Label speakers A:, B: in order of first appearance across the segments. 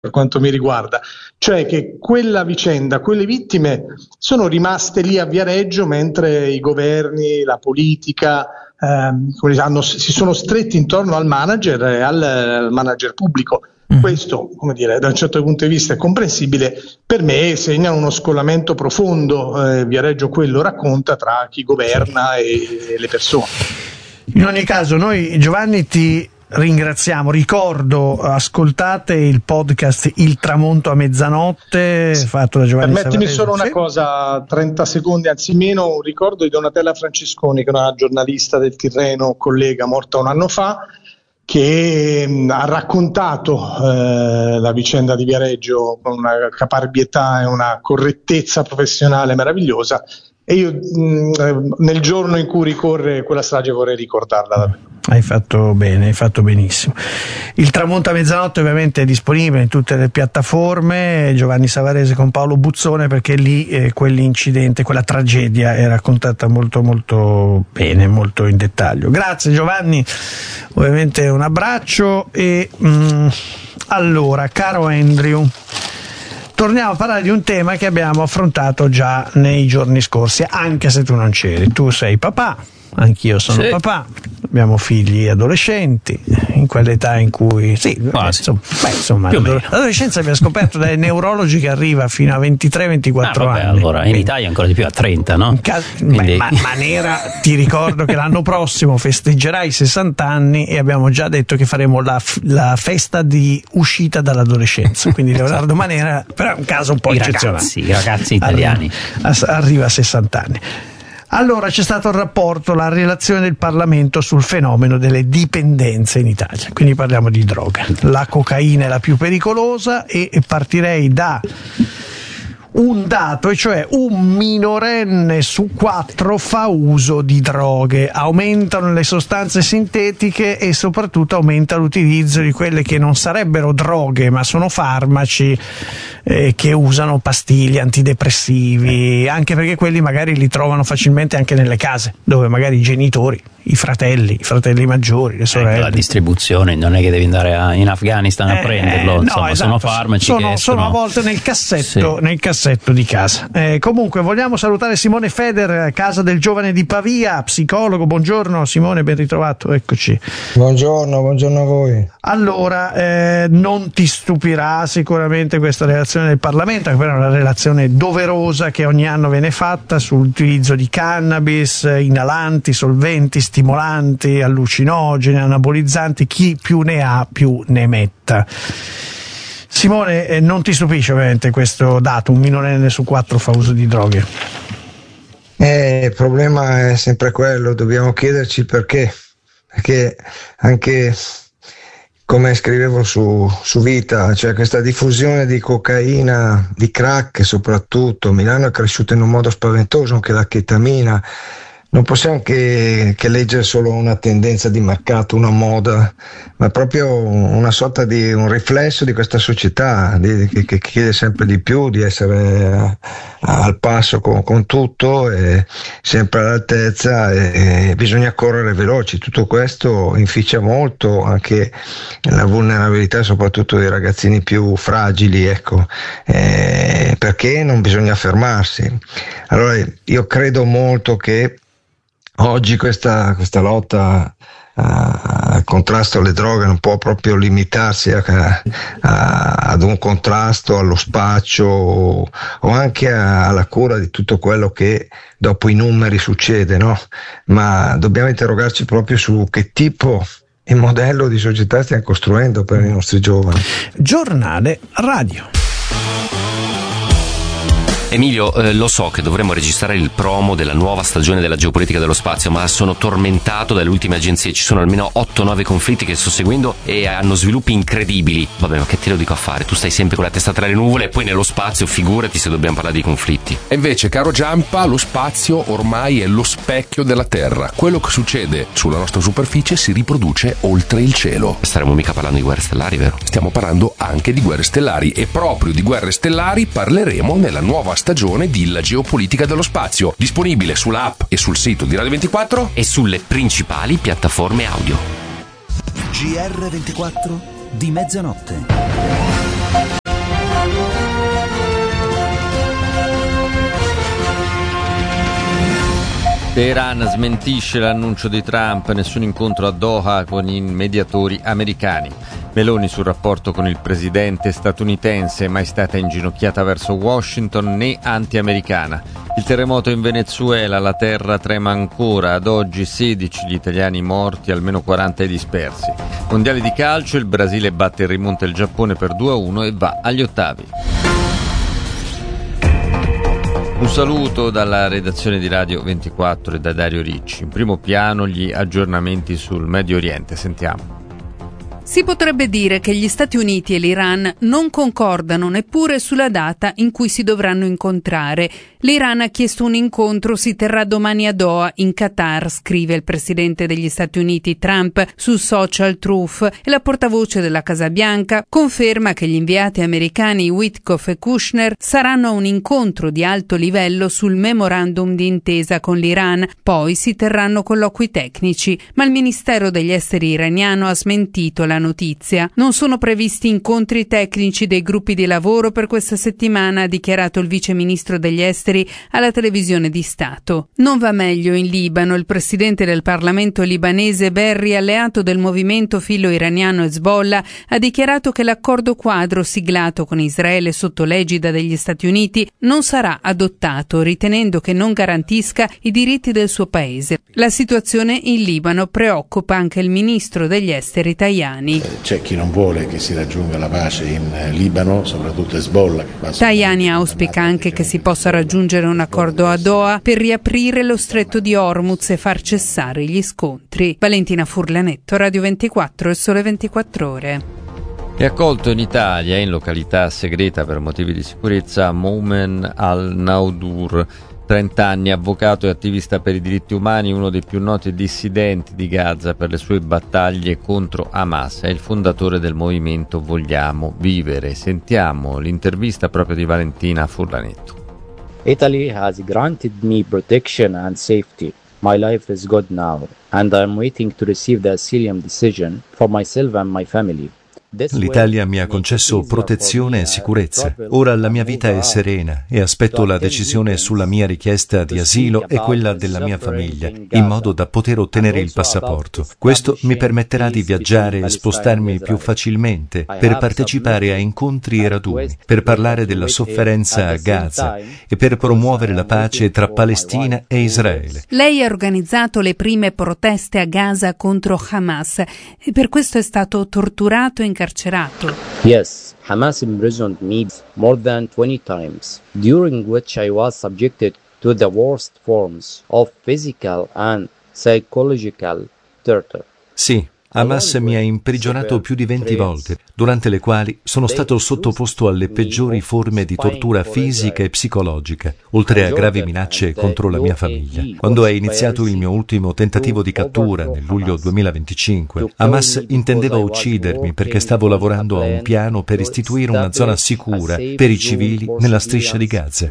A: per quanto mi riguarda, cioè che quella vicenda, quelle vittime sono rimaste lì a Viareggio mentre i governi, la politica si sono stretti intorno al manager e al manager pubblico. Questo, come dire, da un certo punto di vista è comprensibile, per me segna uno scollamento profondo, Viareggio quello racconta, tra chi governa e le persone.
B: In ogni caso noi, Giovanni, ti ringraziamo. Ricordo, ascoltate il podcast Il tramonto a mezzanotte, fatto da Giovanni
A: Permettimi
B: Savarese.
A: solo una cosa, 30 secondi, anzi meno, un ricordo di Donatella Francesconi, che è una giornalista del Tirreno, collega morta un anno fa, che ha raccontato la vicenda di Viareggio con una caparbietà e una correttezza professionale meravigliosa, e io nel giorno in cui ricorre quella strage vorrei ricordarla davvero.
B: Hai fatto bene, hai fatto benissimo. Il tramonto a mezzanotte ovviamente è disponibile in tutte le piattaforme. Giovanni Savarese con Paolo Buzzone, perché lì quell'incidente, quella tragedia è raccontata molto molto bene, molto in dettaglio. Grazie Giovanni, ovviamente un abbraccio. E allora, caro Andrew, torniamo a parlare di un tema che abbiamo affrontato già nei giorni scorsi, anche se tu non c'eri. Tu sei papà, anch'io sono papà, abbiamo figli adolescenti, in quell'età in cui insomma l'adolescenza abbiamo scoperto dai neurologi che arriva fino a 23-24 anni.
C: Allora in Italia ancora di più, a 30, no?
B: Ma Nera, ti ricordo che l'anno prossimo festeggerai i 60 anni e abbiamo già detto che faremo la festa di uscita dall'adolescenza, quindi Leonardo Manera, però è un caso un po' eccezionale.
C: I ragazzi italiani.
B: Arriva a 60 anni. Allora c'è stato il rapporto, la relazione del Parlamento sul fenomeno delle dipendenze in Italia, quindi parliamo di droga. La cocaina è la più pericolosa e partirei da un dato, e cioè 1 minorenne su 4 fa uso di droghe. Aumentano le sostanze sintetiche e soprattutto aumenta l'utilizzo di quelle che non sarebbero droghe ma sono farmaci, che usano pastiglie, antidepressivi, anche perché quelli magari li trovano facilmente anche nelle case, dove magari i genitori, i fratelli maggiori, le sorelle.
C: La distribuzione non è che devi andare in Afghanistan a prenderlo, insomma,
B: esatto.
C: Sono farmaci
B: sono a volte nel cassetto di casa. Comunque vogliamo salutare Simone Feder, Casa del Giovane di Pavia, psicologo. Buongiorno Simone, ben ritrovato, eccoci.
D: Buongiorno a voi.
B: Allora, non ti stupirà sicuramente questa relazione del Parlamento, che però è una relazione doverosa che ogni anno viene fatta sull'utilizzo di cannabis, inalanti, solventi, stimolanti, allucinogeni, anabolizzanti. Chi più ne ha più ne metta. Simone, non ti stupisce ovviamente questo dato, 1 minorenne su 4 fa uso di droghe?
D: Il problema è sempre quello, dobbiamo chiederci perché anche come scrivevo su Vita, cioè questa diffusione di cocaina, di crack soprattutto, Milano è cresciuta in un modo spaventoso, anche la chetamina. Non possiamo che leggere solo una tendenza di mercato, una moda, ma proprio una sorta di un riflesso di questa società che chiede sempre di più, di essere al passo con tutto e sempre all'altezza, e bisogna correre veloci. Tutto questo inficia molto anche la vulnerabilità soprattutto dei ragazzini più fragili, ecco, perché non bisogna fermarsi. Allora io credo molto che oggi questa lotta al contrasto alle droghe non può proprio limitarsi ad un contrasto allo spaccio o anche alla cura di tutto quello che dopo i numeri succede, no? Ma dobbiamo interrogarci proprio su che tipo e modello di società stiamo costruendo per i nostri giovani.
B: Giornale radio.
E: Emilio, lo so che dovremmo registrare il promo della nuova stagione della geopolitica dello spazio, ma sono tormentato dalle ultime agenzie. Ci sono almeno 8-9 conflitti che sto seguendo e hanno sviluppi incredibili. Vabbè, ma che te lo dico a fare? Tu stai sempre con la testa tra le nuvole e poi nello spazio, figurati se dobbiamo parlare di conflitti.
F: E invece, caro Giampa, lo spazio ormai è lo specchio della Terra. Quello che succede sulla nostra superficie si riproduce oltre il cielo.
E: Staremo mica parlando di guerre stellari, vero?
F: Stiamo parlando anche di guerre stellari, e proprio di guerre stellari parleremo nella nuova stagione di La geopolitica dello spazio, disponibile sulla app e sul sito di Radio 24
E: e sulle principali piattaforme audio.
G: GR24 di mezzanotte. Teheran smentisce l'annuncio di Trump, nessun incontro a Doha con i mediatori americani. Meloni sul rapporto con il presidente statunitense, mai stata inginocchiata verso Washington né anti-americana. Il terremoto in Venezuela, la terra trema ancora, ad oggi 16 gli italiani morti, almeno 40 i dispersi. Mondiali di calcio, il Brasile batte in rimonta il Giappone per 2-1 e va agli ottavi. Un saluto dalla redazione di Radio 24 e da Dario Ricci. In primo piano gli aggiornamenti sul Medio Oriente. Sentiamo.
H: Si potrebbe dire che gli Stati Uniti e l'Iran non concordano neppure sulla data in cui si dovranno incontrare. L'Iran ha chiesto un incontro, si terrà domani a Doha, in Qatar, scrive il presidente degli Stati Uniti Trump sul social Truth, e la portavoce della Casa Bianca conferma che gli inviati americani Witkoff e Kushner saranno a un incontro di alto livello sul memorandum di intesa con l'Iran, poi si terranno colloqui tecnici, ma il Ministero degli Esteri iraniano ha smentito la notizia. Non sono previsti incontri tecnici dei gruppi di lavoro per questa settimana, ha dichiarato il vice ministro degli esteri alla televisione di Stato. Non va meglio in Libano. Il presidente del Parlamento libanese Berri, alleato del movimento filo-iraniano Hezbollah, ha dichiarato che l'accordo quadro siglato con Israele sotto l'egida degli Stati Uniti non sarà adottato, ritenendo che non garantisca i diritti del suo paese. La situazione in Libano preoccupa anche il ministro degli esteri Tajani.
I: C'è chi non vuole che si raggiunga la pace in Libano, soprattutto Hezbollah.
H: Tajani auspica anche che si possa raggiungere un accordo a Doha per riaprire lo stretto di Hormuz e far cessare gli scontri. Valentina Furlanetto, Radio 24 e Sole 24 Ore.
G: È accolto in Italia, in località segreta per motivi di sicurezza, Moumen al-Naudur, 30 anni, avvocato e attivista per i diritti umani, uno dei più noti dissidenti di Gaza per le sue battaglie contro Hamas. È il fondatore del movimento Vogliamo Vivere. Sentiamo l'intervista proprio di Valentina Furlanetto.
J: Italy has granted me protection and safety. My life is good now, and I am waiting to receive the asylum decision for myself and my family.
K: L'Italia mi ha concesso protezione e sicurezza. Ora la mia vita è serena e aspetto la decisione sulla mia richiesta di asilo e quella della mia famiglia, in modo da poter ottenere il passaporto. Questo mi permetterà di viaggiare e spostarmi più facilmente per partecipare a incontri e raduni, per parlare della sofferenza a Gaza e per promuovere la pace tra Palestina e Israele.
H: Lei ha organizzato le prime proteste a Gaza contro Hamas e per questo è stato torturato e incarcerato.
J: Yes, Hamas imprisoned me more than 20 times, during which I was subjected to the worst forms of physical and psychological torture.
K: Sì, Hamas mi ha imprigionato più di 20 volte, durante le quali sono stato sottoposto alle peggiori forme di tortura fisica e psicologica, oltre a gravi minacce contro la mia famiglia. Quando è iniziato il mio ultimo tentativo di cattura nel luglio 2025, Hamas intendeva uccidermi perché stavo lavorando a un piano per istituire una zona sicura per i civili nella striscia di Gaza.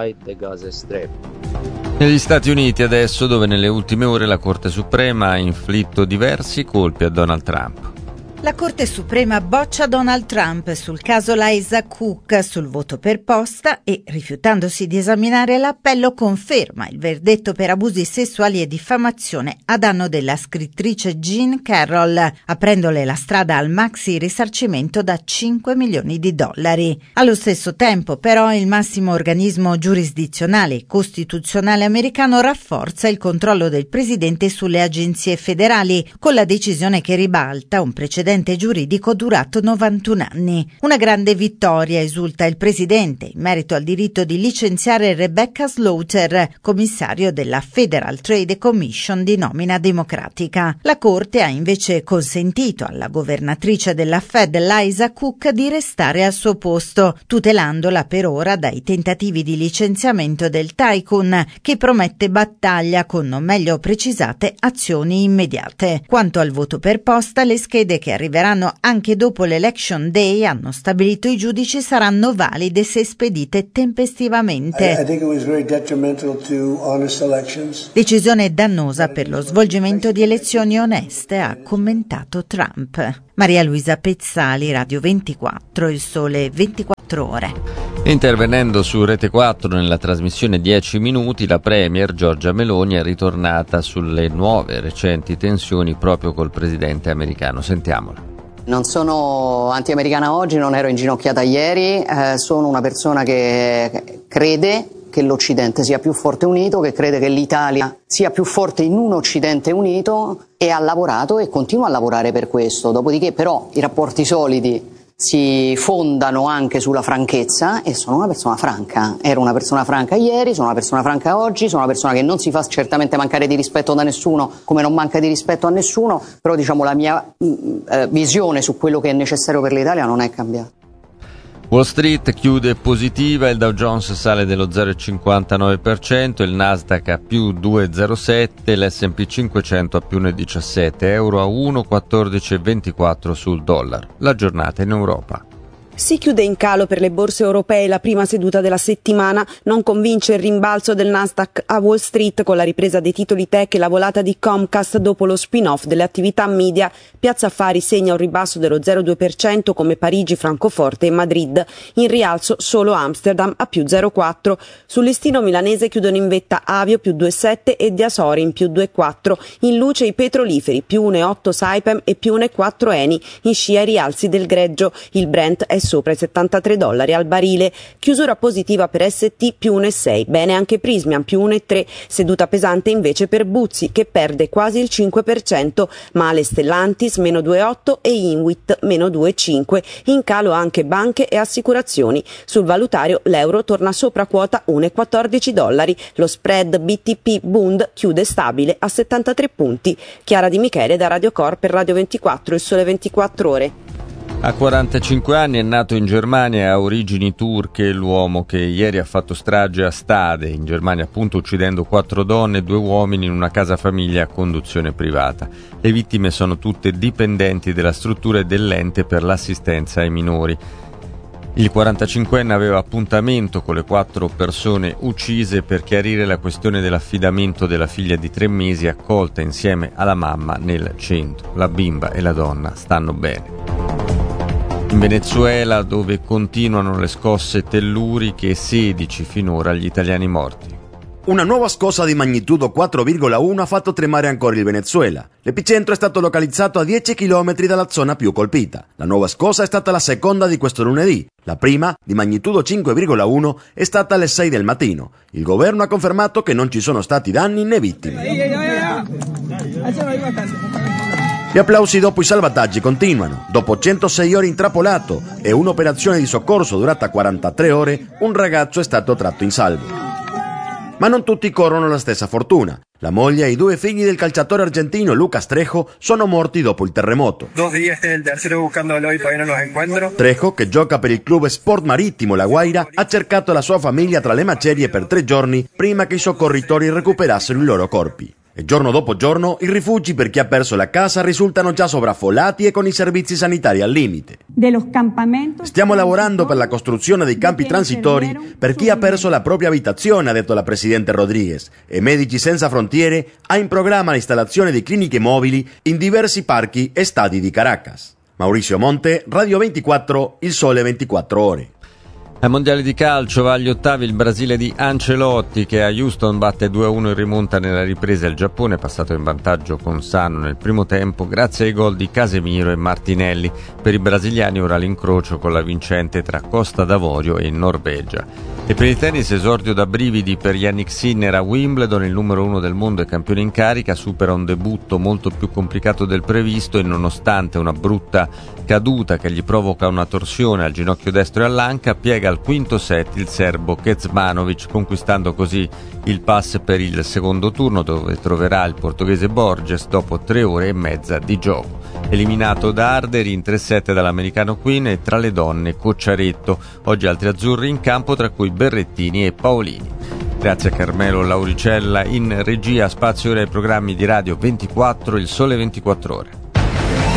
G: Negli Stati Uniti adesso, dove nelle ultime ore la Corte Suprema ha inflitto diversi colpi a Donald Trump.
L: La Corte Suprema boccia Donald Trump sul caso Isaac Cook sul voto per posta e, rifiutandosi di esaminare l'appello, conferma il verdetto per abusi sessuali e diffamazione a danno della scrittrice Jean Carroll, aprendole la strada al maxi risarcimento da $5 milioni. Allo stesso tempo, però, il massimo organismo giurisdizionale e costituzionale americano rafforza il controllo del presidente sulle agenzie federali, con la decisione che ribalta un precedente giuridico durato 91 anni. Una grande vittoria, esulta il presidente, in merito al diritto di licenziare Rebecca Slaughter, commissario della Federal Trade Commission di nomina democratica. La Corte ha invece consentito alla governatrice della Fed, Lisa Cook, di restare al suo posto, tutelandola per ora dai tentativi di licenziamento del tycoon, che promette battaglia con non meglio precisate azioni immediate. Quanto al voto per posta, le schede che arriveranno anche dopo l'Election Day, hanno stabilito i giudici, saranno valide se spedite tempestivamente. Decisione dannosa per lo svolgimento di elezioni oneste, ha commentato Trump. Maria Luisa Pezzali, Radio 24, Il Sole 24 Ore.
G: Intervenendo su Rete 4 nella trasmissione 10 minuti, la Premier Giorgia Meloni è ritornata sulle nuove recenti tensioni proprio col presidente americano. Sentiamola.
M: Non sono anti-americana oggi, non ero inginocchiata ieri, sono una persona che crede che l'Occidente sia più forte unito, che crede che l'Italia sia più forte in un Occidente unito e ha lavorato e continua a lavorare per questo. Dopodiché però i rapporti solidi si fondano anche sulla franchezza e sono una persona franca. Ero una persona franca ieri, sono una persona franca oggi, sono una persona che non si fa certamente mancare di rispetto da nessuno, come non manca di rispetto a nessuno, però diciamo la mia visione su quello che è necessario per l'Italia non è cambiata.
G: Wall Street chiude positiva, il Dow Jones sale dello 0,59%, il Nasdaq a più 2,07%, l'S&P 500 a più 1,17%, euro a 1,1424 sul dollaro. La giornata in Europa.
N: Si chiude in calo per le borse europee la prima seduta della settimana. Non convince il rimbalzo del Nasdaq a Wall Street con la ripresa dei titoli tech e la volata di Comcast dopo lo spin-off delle attività media. Piazza Affari segna un ribasso dello 0,2% come Parigi, Francoforte e Madrid. In rialzo solo Amsterdam a più 0,4%. Sul listino milanese chiudono in vetta Avio più 2,7% e Diasorin più 2,4%. In luce i petroliferi più 1,8% Saipem e più 1,4% Eni. In scia i rialzi del greggio. Il Brent è sopra i $73 al barile. Chiusura positiva per ST più 1,6%, bene anche Prysmian più 1,3%, seduta pesante invece per Buzzi che perde quasi il 5%, male Stellantis meno 2,8% e Inwit meno 2,5%, in calo anche banche e assicurazioni. Sul valutario l'euro torna sopra quota $1,14, lo spread BTP Bund chiude stabile a 73 punti. Chiara Di Michele da Radio Cor per Radio 24, il Sole 24 Ore.
G: A 45 anni è nato in Germania e ha origini turche l'uomo che ieri ha fatto strage a Stade, in Germania appunto, uccidendo 4 donne e 2 uomini in una casa famiglia a conduzione privata. Le vittime sono tutte dipendenti della struttura e dell'ente per l'assistenza ai minori. Il 45enne aveva appuntamento con le 4 persone uccise per chiarire la questione dell'affidamento della figlia di 3 mesi accolta insieme alla mamma nel centro. La bimba e la donna stanno bene. In Venezuela, dove continuano le scosse telluriche, 16 finora gli italiani morti.
O: Una nuova scossa di magnitudo 4,1 ha fatto tremare ancora il Venezuela. L'epicentro è stato localizzato a 10 km dalla zona più colpita. La nuova scossa è stata la seconda di questo lunedì. La prima, di magnitudo 5,1, è stata alle 6 del mattino. Il governo ha confermato che non ci sono stati danni né vittime. Gli applausi dopo i salvataggi continuano. Dopo 106 ore intrappolato e un'operazione di soccorso durata 43 ore, un ragazzo è stato tratto in salvo. Ma non tutti corrono la stessa fortuna. La moglie e i 2 figli del calciatore argentino Lucas Trejo sono morti dopo il terremoto.
P: 2 días del tercero buscándolo y todavía no los encuentro.
O: Trejo, che gioca per il club Sport Marittimo La Guaira, ha cercato la sua famiglia tra le macerie per 3 giorni prima che i soccorritori recuperassero i loro corpi. E giorno dopo giorno i rifugi per chi ha perso la casa risultano già sovraffollati e con i servizi sanitari al limite. Stiamo lavorando per la costruzione dei campi transitori per chi ha perso la propria abitazione, ha detto la presidente Rodriguez, e Medici Senza Frontiere ha in programma l'installazione di cliniche mobili in diversi parchi e stadi di Caracas. Maurizio Monte, Radio 24, il Sole 24 Ore.
G: Ai mondiali di calcio va agli ottavi il Brasile di Ancelotti, che a Houston batte 2-1 in rimonta nella ripresa. Il Giappone è passato in vantaggio con Sano nel primo tempo grazie ai gol di Casemiro e Martinelli. Per i brasiliani ora l'incrocio con la vincente tra Costa d'Avorio e Norvegia. E per il tennis esordio da brividi per Jannik Sinner a Wimbledon. Il numero 1 del mondo e campione in carica supera un debutto molto più complicato del previsto e nonostante una brutta caduta che gli provoca una torsione al ginocchio destro e all'anca, piega al quinto set il serbo Kecmanovic, conquistando così il pass per il secondo turno, dove troverà il portoghese Borges dopo 3 ore e mezza di gioco. Eliminato da Arderi in 3-7 dall'americano Quinn e tra le donne Cocciaretto. Oggi altri azzurri in campo, tra cui Berrettini e Paolini. Grazie a Carmelo Lauricella in regia. Spazio ora ai programmi di Radio 24, il Sole 24 Ore.